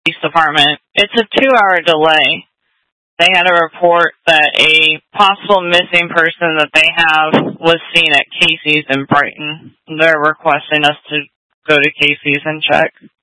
Police Department. It's a 2-hour delay. They had a report that a possible missing person that they have was seen at Casey's in Brighton. They're requesting us to go to Casey's and check.